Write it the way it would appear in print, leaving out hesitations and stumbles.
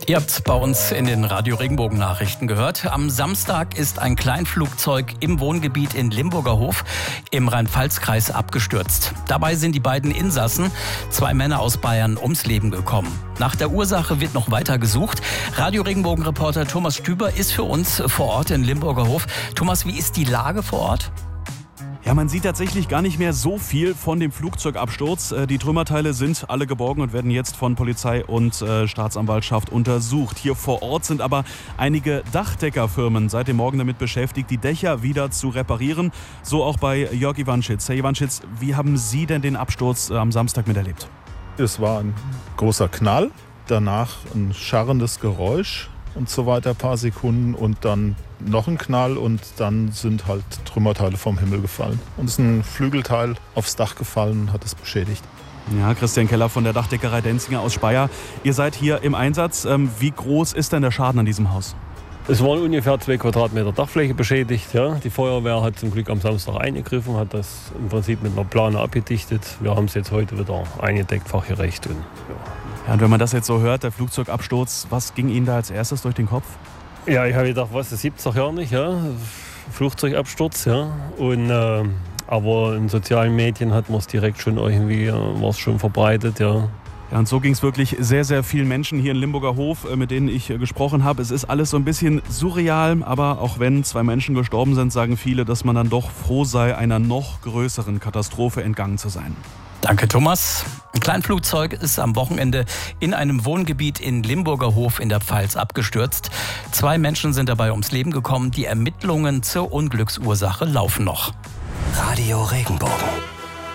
Ihr habt bei uns in den Radio Regenbogen Nachrichten gehört. Am Samstag ist ein Kleinflugzeug im Wohngebiet in Limburger Hof im Rheinpfalz-Kreis abgestürzt. Dabei sind die beiden Insassen, 2 Männer aus Bayern, ums Leben gekommen. Nach der Ursache wird noch weiter gesucht. Radio Regenbogen-Reporter Thomas Stüber ist für uns vor Ort in Limburger Hof. Thomas, wie ist die Lage vor Ort? Ja, man sieht tatsächlich gar nicht mehr so viel von dem Flugzeugabsturz. Die Trümmerteile sind alle geborgen und werden jetzt von Polizei und Staatsanwaltschaft untersucht. Hier vor Ort sind aber einige Dachdeckerfirmen seit dem Morgen damit beschäftigt, die Dächer wieder zu reparieren. So auch bei Jörg Iwanschitz. Herr Iwanschitz, wie haben Sie denn den Absturz am Samstag miterlebt? Es war ein großer Knall, danach ein scharrendes Geräusch und so weiter, ein paar Sekunden und dann noch ein Knall und dann sind halt Trümmerteile vom Himmel gefallen. Und es ist ein Flügelteil aufs Dach gefallen und hat es beschädigt. Ja, Christian Keller von der Dachdeckerei Denzinger aus Speyer. Ihr seid hier im Einsatz. Wie groß ist denn der Schaden an diesem Haus? Es waren ungefähr 2 Quadratmeter Dachfläche beschädigt. Ja. Die Feuerwehr hat zum Glück am Samstag eingegriffen, hat das im Prinzip mit einer Plane abgedichtet. Wir haben es jetzt heute wieder eingedeckt, fachgerecht. Und, ja, und wenn man das jetzt so hört, der Flugzeugabsturz, was ging Ihnen da als erstes durch den Kopf? Ja, ich habe gedacht, das gibt es doch gar nicht. Ja. Flugzeugabsturz. Ja. Und, aber in sozialen Medien hat man es direkt schon irgendwie schon verbreitet. Ja. Ja, und so ging es wirklich sehr, sehr vielen Menschen hier in Limburger Hof, mit denen ich gesprochen habe. Es ist alles so ein bisschen surreal, aber auch wenn 2 Menschen gestorben sind, sagen viele, dass man dann doch froh sei, einer noch größeren Katastrophe entgangen zu sein. Danke, Thomas. Ein Kleinflugzeug ist am Wochenende in einem Wohngebiet in Limburger Hof in der Pfalz abgestürzt. 2 Menschen sind dabei ums Leben gekommen. Die Ermittlungen zur Unglücksursache laufen noch. Radio Regenbogen.